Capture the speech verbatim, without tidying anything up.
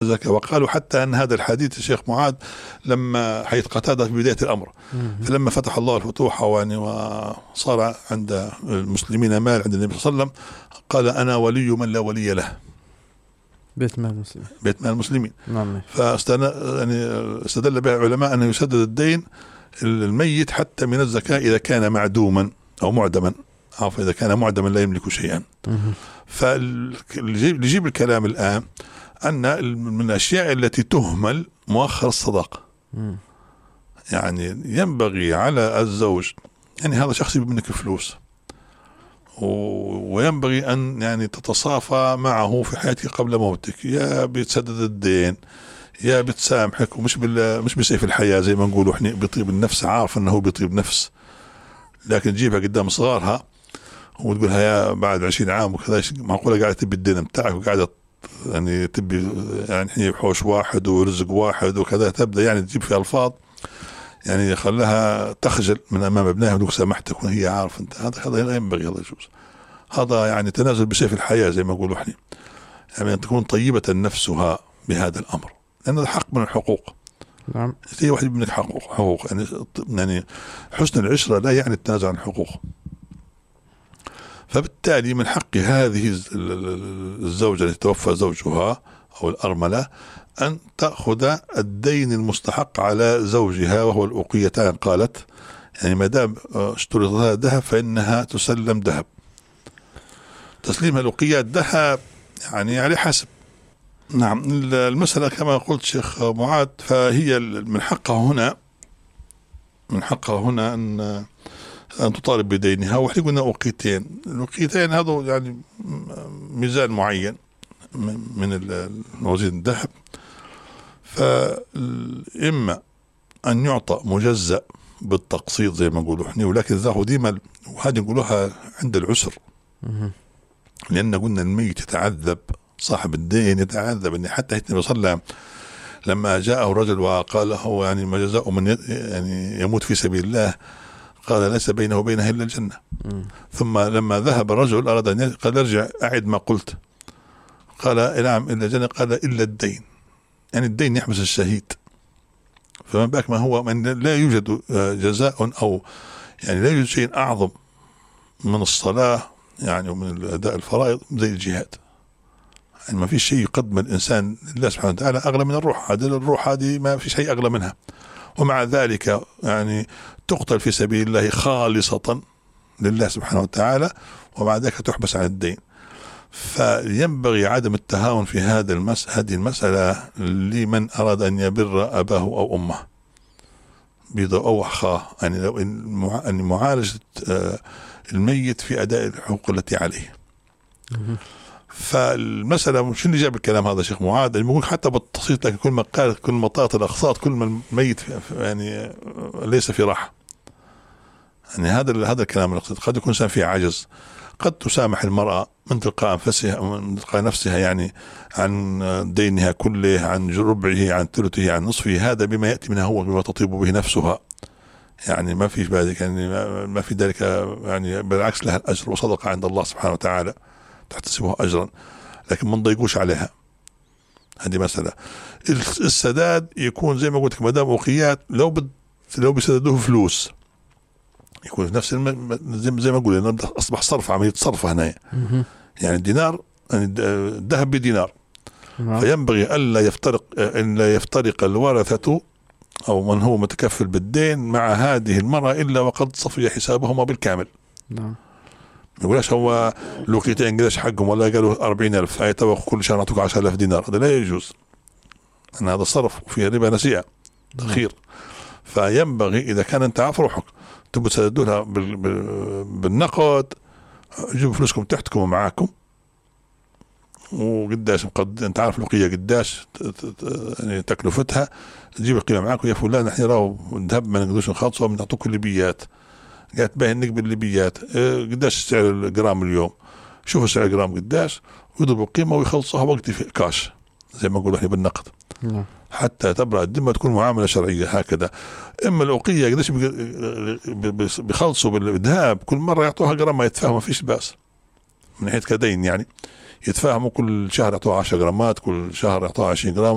زكاة. وقالوا حتى أن هذا الحديث الشيخ معاذ لما حيث قتادة في بداية الأمر، فلما فتح الله الفتوح وصار عند المسلمين مال عند النبي صلى الله عليه وسلم قال أنا ولي من لا ولي له، بيت مال المسلمين، بيت مال المسلمين. نعم. فاستدل يعني استدل بها العلماء أنه يسدد الدين الميت حتى من الزكاة إذا كان معدوما أو معدما، عفوا إذا كان معدما لا يملك شيئا. فاللي يجيب الكلام الآن أن من الأشياء التي تهمل مؤخر الصداقة. يعني ينبغي على الزوج، يعني هذا شخص يبي منك فلوس وينبغي أن يعني تتصافى معه في حياتك قبل موتك، يا بتسدد الدين يا بتسامحك، ومش بال مش بسيف الحياة زي ما نقولوا احنا بيطيب النفس، عارف أنه بيطيب نفس، لكن تجيبها قدام صغارها وتقولها يا بعد عشرين عام وكذا، معقولة قاعدة تبي الدين بتاعك وقاعدة يعني تبي يعني حوش واحد ورزق واحد وكذا، تبدأ يعني تجيب في ألفاظ يعني خلاها تخجل من أمام ابنها ولو سامحتك وهي عارف أنت، هذا هذا لا ينبغي، هذا يجوز، هذا يعني تنازل بسيف الحياة زي ما نقولوا احنا، يعني أن تكون طيبة نفسها بهذا الأمر، لأن هذا حق من الحقوق. نعم. هي واحد منك حقوق حقوق يعني يعني حسن العشرة لا يعني التنازل عن الحقوق. فبالتالي من حق هذه الزوجة التي توفى زوجها أو الأرملة أن تأخذ الدين المستحق على زوجها وهو الأوقيتان. قالت يعني ما دام اشترط لها ذهب فإنها تسلم ذهب. تسليمها الأوقيات ذهب يعني على حسب. نعم. المسألة كما قلت شيخ معاذ، فهي من حقها هنا من حقها هنا أن أن تطالب بدينها. وإحنا قلنا أوقيتين، الأوقيتين هذا يعني ميزان معين من وزن الذهب، فإما أن يعطى مجزأ بالتقسيط زي ما نقولوا إحنا، ولكن ذاك ديما وهذه نقولوها عند العسر، لأن قلنا الميت يتعذب، صاحب الدين يتعذب. إن حتى النبي صلى الله عليه وسلم لما جاءه رجل وقال له يعني ما جزاء من يعني يموت في سبيل الله، قال ليس بينه وبينها إلا الجنة. م. ثم لما ذهب الرجل أراد أن قال ارجع أعد ما قلت، قال نعم إلا الجنة، قال إلا الدين، يعني الدين يحبس الشهيد. فما بالك ما هو من لا يوجد جزاء أو يعني لا يوجد شيء أعظم من الصلاة يعني ومن أداء الفرائض زي الجهاد. يعني ما في شيء يقدم الإنسان لله سبحانه وتعالى أغلى من الروح. هذه الروح هذه ما في شيء أغلى منها، ومع ذلك يعني تقتل في سبيل الله خالصة لله سبحانه وتعالى، ومع ذلك تحبس عن الدين. فينبغي عدم التهاون في هذا المس هذه المسألة لمن أراد أن يبر أباه أو أمه أو أخاه، يعني لو أن معالجة الميت في أداء الحقوق التي عليه. فالمسألة مش اللي جاب الكلام هذا شيخ معاذ، يعني بيقول حتى بالتبسيط، لكن كل ما قال كل ما طاقت الأقساط كل ما الميت يعني ليس في راحة. يعني هذا هذا الكلام المقصود. قد يكون إنسان فيه عجز، قد تسامح المرأة من تلقاء أنفسها من تلقاء نفسها يعني عن دينها كله، عن ربعه، عن ثلثه، عن نصفه، هذا بما يأتي منها هو، بما تطيب به نفسها. يعني ما في ذلك يعني ما في ذلك يعني بالعكس لها الأجر وصدقة عند الله سبحانه وتعالى تحتسبها أجرا، لكن ما نضيقوش عليها. هذه مسألة. السداد يكون زي ما قلت ما دام أوقيات، لو بد لو بيسددوه فلوس يكون نفس الم... زي ما قلنا أصبح صرف، عملية صرف هنا. يعني الدينار يعني الذهب بدينار، فينبغي ألا يفترق أن لا يفترق الورثة أو من هو متكفل بالدين مع هذه المرأة إلا وقد صفي حسابهما بالكامل. نعم. يقولش هو لوقيتين قداش حقهم ولا قالوا أربعين ألف هاي توقع كل شهر نعطوك عشرة آلاف دينار، هذا لا يجوز، أن هذا صرف وفيه ربا نسيئة تأخير. فينبغي إذا كان أنت عارف روحك تبغوا تسددونها بالنقد، جيبوا فلوسكم تحتكم ومعاكم، وقداش قد أنت عارف الوقية قداش يعني تكلفتها، تجيب القيمة معاكم. يا فلان نحن راهو الذهب ما نقدرش نخلصه، بنعطوك الليبيات، قالت باهي نقبل الليبيات قداش سعر الجرام اليوم، شوفوا سعر الجرام قداش ويضربوا القيمة ويخلصوها وقت في كاش زي ما نقولوا احنا بالنقد. نعم. حتى تبرأ الذمة، تكون معاملة شرعية هكذا. إما الأوقية قداش بيخلصوا بالذهب كل مرة يعطوها جرام ما يتفاهموا، ما فيش بأس من ناحية كدين، يعني يتفاهموا كل شهر يعطوها عشرة جرامات، كل شهر يعطوها عشرين جرام.